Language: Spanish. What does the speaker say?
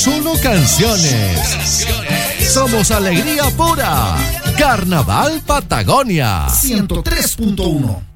solo canciones. Somos alegría pura. Carnaval Patagonia 103.1.